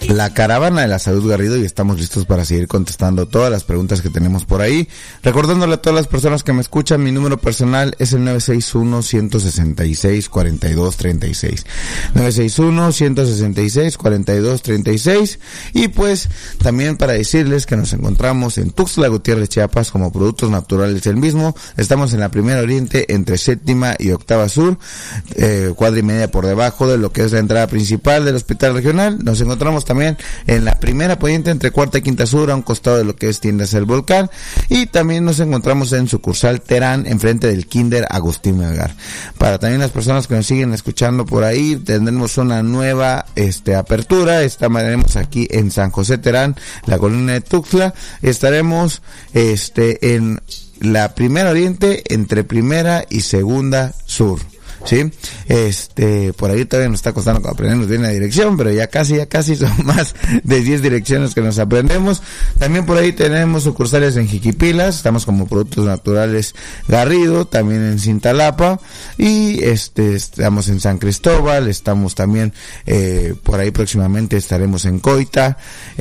La Caravana de la Salud Garrido, y estamos listos para seguir contestando todas las preguntas que tenemos por ahí. Recordándole a todas las personas que me escuchan, mi número personal es el 961-166-4236. 961-166-4236. Y pues también para decirles que nos encontramos en Tuxtla Gutiérrez, Chiapas, como Productos Naturales el mismo. Estamos en la Primera Oriente, entre Séptima y Octava Sur, cuadra y media por debajo de lo que es la entrada principal del Hospital Regional. Nos encontramos también en la Primera Poniente, entre Cuarta y Quinta Sur, a un costado de lo que es Tiendas El Volcán, y también nos encontramos en sucursal Terán, enfrente del Kinder Agustín Melgar. Para también las personas que nos siguen escuchando por ahí, tendremos una nueva apertura. Estaremos aquí en San José Terán, la colonia de Tuxtla. Estaremos en la Primera Oriente, entre Primera y Segunda Sur. Sí, por ahí todavía nos está costando aprendernos bien la dirección, pero ya casi son más de 10 direcciones que nos aprendemos. También por ahí tenemos sucursales en Jiquipilas, estamos como Productos Naturales Garrido, también en Cintalapa, y estamos en San Cristóbal, estamos también, por ahí próximamente estaremos en Coita,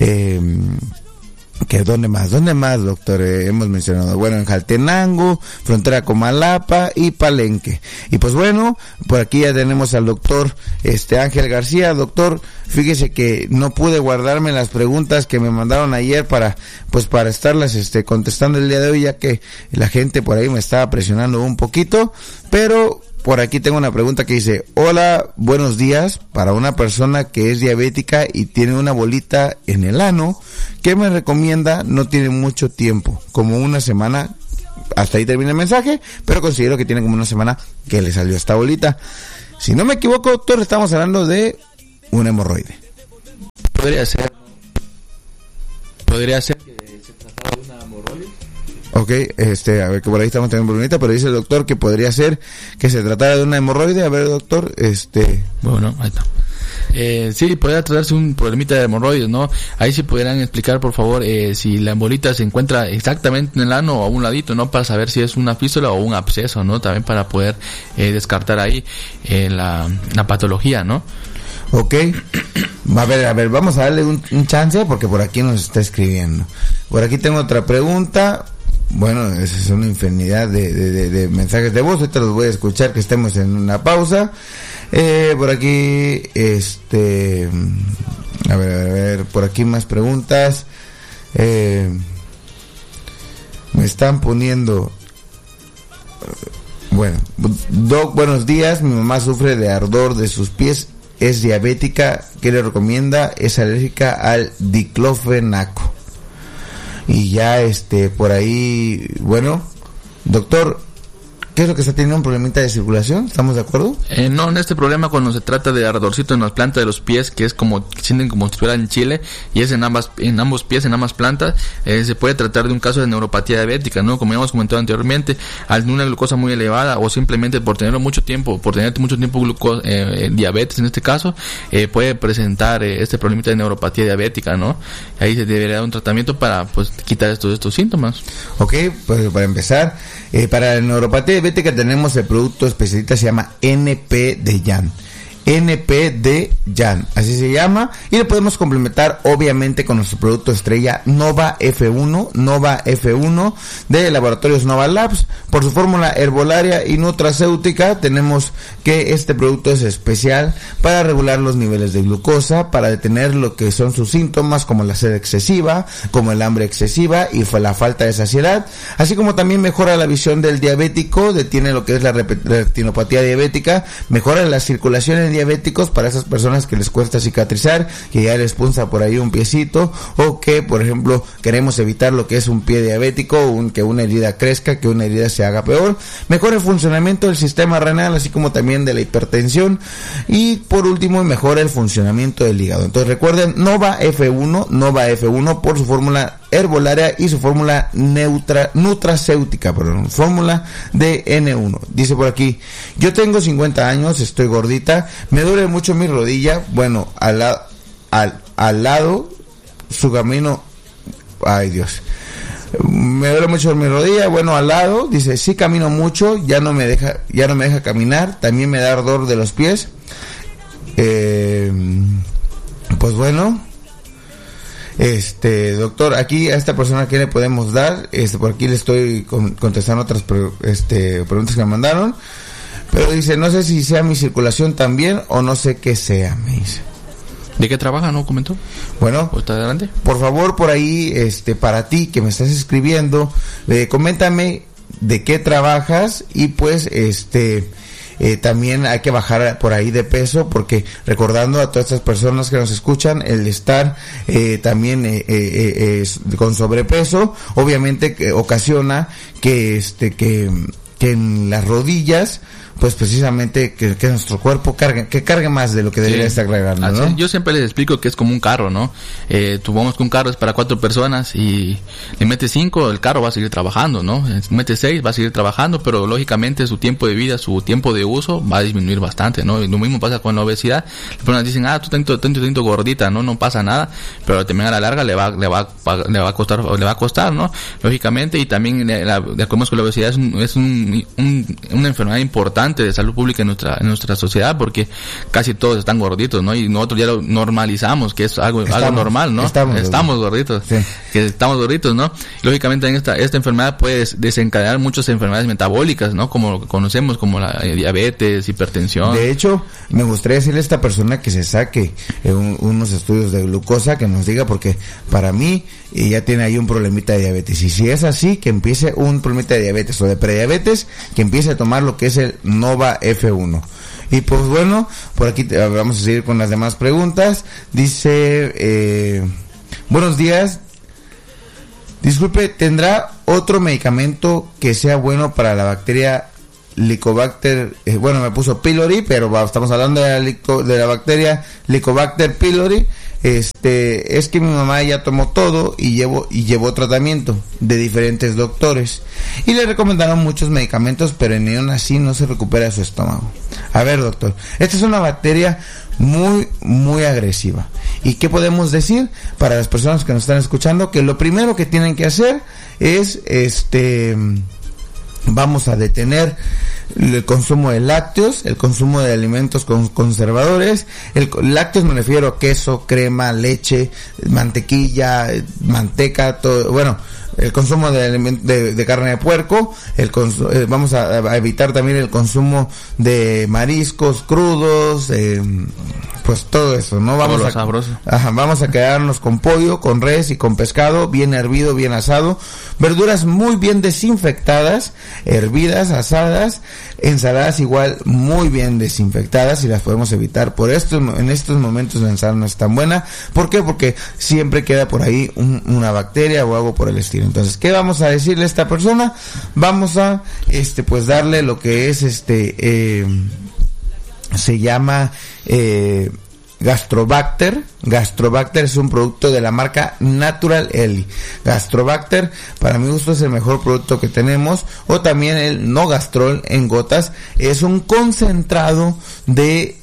¿Dónde más, doctor? Hemos mencionado, bueno, en Jaltenango, frontera Comalapa y Palenque. Y pues bueno, por aquí ya tenemos al doctor Ángel García. Doctor, fíjese que no pude guardarme las preguntas que me mandaron ayer para estarlas contestando el día de hoy, ya que la gente por ahí me estaba presionando un poquito, pero por aquí tengo una pregunta que dice: hola, buenos días, para una persona que es diabética y tiene una bolita en el ano, ¿qué me recomienda? No tiene mucho tiempo, como una semana, hasta ahí termina el mensaje, pero considero que tiene como una semana que le salió esta bolita. Si no me equivoco, doctor, estamos hablando de un hemorroide. Podría ser que se tratara de una hemorroide. Ok, a ver, que por ahí estamos teniendo bonita, pero dice el doctor que podría ser que se tratara de una hemorroide. A ver, doctor, Bueno, ahí está. Sí, podría tratarse un problemita de hemorroides, ¿no? Ahí sí pudieran explicar, por favor, si la embolita se encuentra exactamente en el ano o a un ladito, ¿no? Para saber si es una fístula o un absceso, ¿no? También para poder descartar ahí la patología, ¿no? Ok. A ver, vamos a darle un chance, porque por aquí nos está escribiendo. Por aquí tengo otra pregunta. Bueno, esa es una infinidad de mensajes de voz. Ahorita los voy a escuchar, que estemos en una pausa. Por aquí, a ver, por aquí más preguntas. Me están poniendo, bueno, Doc, buenos días. Mi mamá sufre de ardor de sus pies, es diabética. ¿Qué le recomienda? Es alérgica al diclofenaco. Y ya por ahí, bueno, doctor, ¿qué es lo que está teniendo? ¿Un problemita de circulación? ¿Estamos de acuerdo? No, en este problema, cuando se trata de ardorcito en las plantas de los pies, que es como, sienten como si estuviera en Chile, y es en ambos pies, en ambas plantas, se puede tratar de un caso de neuropatía diabética, ¿no? Como ya hemos comentado anteriormente, al una glucosa muy elevada, o simplemente por tener mucho tiempo diabetes en este caso, puede presentar este problemita de neuropatía diabética, ¿no? Ahí se debería dar un tratamiento para, quitar estos síntomas. Ok, pues para empezar, para la neuropatía diabética tenemos el producto especialista, se llama NP de Yan. NP de Yan, así se llama, y lo podemos complementar obviamente con nuestro producto estrella Nova F1 de Laboratorios Nova Labs. Por su fórmula herbolaria y nutracéutica, tenemos que este producto es especial para regular los niveles de glucosa, para detener lo que son sus síntomas como la sed excesiva, como el hambre excesiva y la falta de saciedad, así como también mejora la visión del diabético, detiene lo que es la retinopatía diabética, mejora la circulación en diabéticos para esas personas que les cuesta cicatrizar, que ya les punza por ahí un piecito, o que por ejemplo queremos evitar lo que es un pie diabético, que una herida crezca, que una herida se haga peor. Mejora el funcionamiento del sistema renal, así como también de la hipertensión, y por último mejora el funcionamiento del hígado. Entonces recuerden, Nova F1 por su fórmula herbolaria y su fórmula nutracéutica, fórmula de N1. Dice por aquí: yo tengo 50 años, estoy gordita, me duele mucho mi rodilla, bueno, al lado, su camino, ay Dios, me duele mucho mi rodilla, bueno, al lado, dice, sí camino mucho, ya no me deja caminar, también me da ardor de los pies, pues bueno, Doctor, aquí a esta persona, ¿qué le podemos dar? Por aquí le estoy contestando otras preguntas que me mandaron. Pero dice, no sé si sea mi circulación también o no sé qué sea, me dice. ¿De qué trabaja, no comentó? Bueno, ¿está adelante? Por favor, por ahí, para ti que me estás escribiendo, coméntame de qué trabajas y pues, también hay que bajar por ahí de peso, porque recordando a todas estas personas que nos escuchan, el estar también con sobrepeso, obviamente que ocasiona que en las rodillas, pues precisamente que nuestro cuerpo cargue más de lo que debería estar cargando, ¿no? Yo siempre les explico que es como un carro, ¿no? Supongamos que un carro es para 4 personas y le metes 5, el carro va a seguir trabajando, ¿no? Metes 6, va a seguir trabajando, pero lógicamente su tiempo de vida, su tiempo de uso va a disminuir bastante, ¿no? Y lo mismo pasa con la obesidad. Las personas dicen, tú tanto gordita, ¿no? No pasa nada, pero también a la larga le va a costar, ¿no? Lógicamente, y también de acuerdo con la obesidad es una enfermedad importante de salud pública en nuestra sociedad, porque casi todos están gorditos, ¿no? Y nosotros ya lo normalizamos, que es algo normal, ¿no? Estamos gorditos, sí. Que estamos gorditos, ¿no? Lógicamente esta enfermedad puede desencadenar muchas enfermedades metabólicas, ¿no? Como lo que conocemos, como la diabetes, hipertensión. De hecho, me gustaría decirle a esta persona que se saque unos estudios de glucosa, que nos diga, porque para mí ya tiene ahí un problemita de diabetes, y si es así, que empiece un problemita de diabetes o de prediabetes, que empiece a tomar lo que es el Nova F1. Y pues bueno, por aquí vamos a seguir con las demás preguntas. Dice, buenos días, disculpe, ¿tendrá otro medicamento que sea bueno para la bacteria Helicobacter? Bueno, me puso pylori, pero estamos hablando de la bacteria Helicobacter pylori. Es que mi mamá ya tomó todo y llevó tratamiento de diferentes doctores y le recomendaron muchos medicamentos, pero ni aún así no se recupera su estómago. A ver, doctor, esta es una bacteria muy, muy agresiva. ¿Y qué podemos decir para las personas que nos están escuchando? Que lo primero que tienen que hacer es, vamos a detener el consumo de lácteos, el consumo de alimentos con conservadores. Lácteos me refiero a queso, crema, leche, mantequilla, manteca, todo, bueno, el consumo de carne de puerco, vamos a evitar también el consumo de mariscos crudos, pues todo eso, ¿no? Vamos a quedarnos con pollo, con res y con pescado, bien hervido, bien asado, verduras muy bien desinfectadas, hervidas, asadas, ensaladas igual muy bien desinfectadas, y las podemos evitar. En estos momentos la ensalada no es tan buena. ¿Por qué? Porque siempre queda por ahí una bacteria o algo por el estilo. Entonces, ¿qué vamos a decirle a esta persona? Vamos a pues darle lo que es se llama Gastrobacter. Gastrobacter es un producto de la marca Natural Eli. Gastrobacter, para mi gusto, es el mejor producto que tenemos. O también el Nogastrol en gotas. Es un concentrado de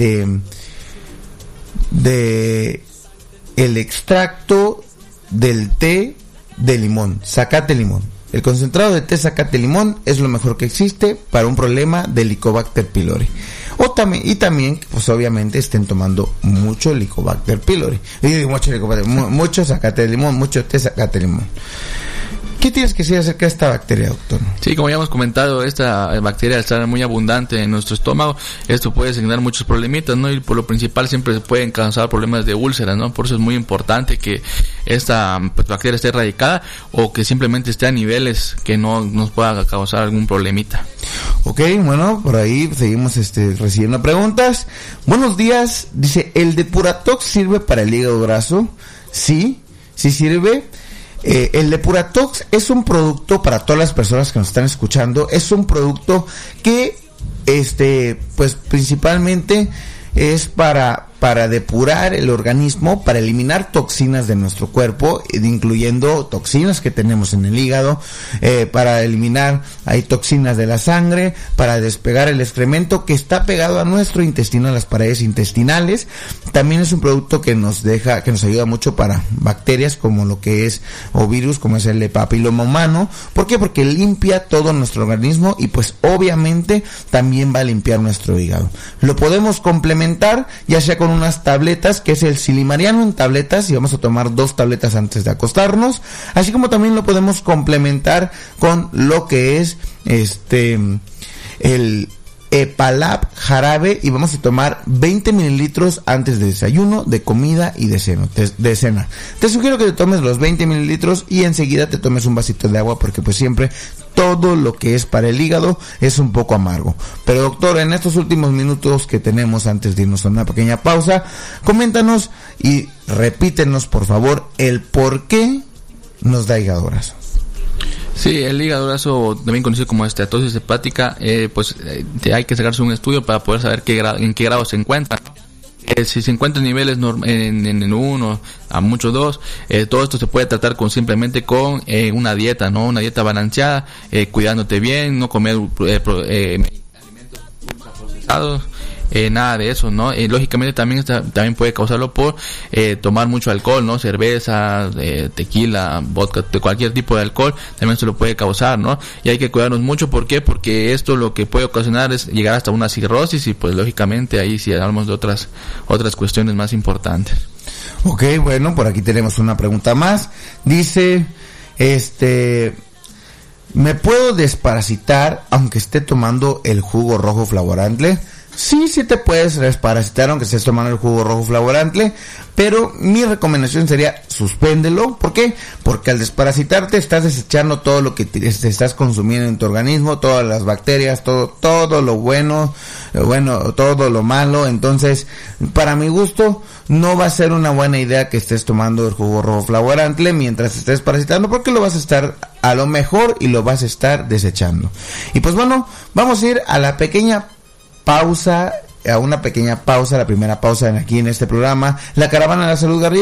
el extracto del té de limón, zacate limón. El concentrado de té zacate limón es lo mejor que existe para un problema de Helicobacter pylori. Y también, pues obviamente estén tomando mucho Helicobacter pylori. Mucho zacate de limón, mucho té zacate de limón. ¿Qué tienes que decir acerca de esta bacteria, doctor? Sí, como ya hemos comentado, esta bacteria al estar muy abundante en nuestro estómago, esto puede generar muchos problemitas, ¿no? Y por lo principal siempre se pueden causar problemas de úlceras, ¿no? Por eso es muy importante que esta bacteria esté erradicada o que simplemente esté a niveles que no nos pueda causar algún problemita. Ok, bueno, por ahí seguimos recibiendo preguntas. Buenos días, dice, ¿el Depuratox sirve para el hígado graso? Sí sirve. El Depuratox es un producto, para todas las personas que nos están escuchando, es un producto que pues principalmente es para depurar el organismo, para eliminar toxinas de nuestro cuerpo, incluyendo toxinas que tenemos en el hígado, para eliminar toxinas de la sangre, para despegar el excremento que está pegado a nuestro intestino, a las paredes intestinales. También es un producto que nos ayuda mucho para bacterias como lo que es, o virus como es el papiloma humano. ¿Por qué? Porque limpia todo nuestro organismo y pues obviamente también va a limpiar nuestro hígado. Lo podemos complementar ya sea con con unas tabletas, que es el silimariano en tabletas, y vamos a tomar 2 tabletas antes de acostarnos, así como también lo podemos complementar con lo que es el Epalab jarabe, y vamos a tomar 20 mililitros antes de desayuno, de comida y de cena. Te sugiero que te tomes los 20 mililitros y enseguida te tomes un vasito de agua, porque pues siempre todo lo que es para el hígado es un poco amargo. Pero doctor, en estos últimos minutos que tenemos antes de irnos a una pequeña pausa, coméntanos y repítenos por favor el por qué nos da hígado graso. Sí, el hígado graso, también conocido como esteatosis hepática, hay que sacarse un estudio para poder saber en qué grado se encuentra. Si se encuentra en niveles en 1, a mucho 2, todo esto se puede tratar simplemente con una dieta, ¿no? Una dieta balanceada, cuidándote bien, no comer alimentos procesados. Nada de eso, ¿no? Lógicamente también puede causarlo por tomar mucho alcohol, ¿no? Cerveza, tequila, vodka, cualquier tipo de alcohol también se lo puede causar, ¿no? Y hay que cuidarnos mucho. ¿Por qué? Porque esto lo que puede ocasionar es llegar hasta una cirrosis, y pues lógicamente ahí sí hablamos de otras cuestiones más importantes. Ok, bueno, por aquí tenemos una pregunta más. Dice, ¿me puedo desparasitar aunque esté tomando el jugo rojo Flavorantle? Sí te puedes desparasitar aunque estés tomando el jugo rojo Flavorantle, pero mi recomendación sería suspéndelo. ¿Por qué? Porque al desparasitarte estás desechando todo lo que te estás consumiendo en tu organismo, todas las bacterias, todo lo bueno, todo lo malo. Entonces, para mi gusto, no va a ser una buena idea que estés tomando el jugo rojo Flavorantle mientras estés parasitando, porque lo vas a estar a lo mejor y lo vas a estar desechando. Y pues bueno, vamos a ir a la una pequeña pausa, la primera pausa aquí en este programa, La Caravana de la Salud Garrido.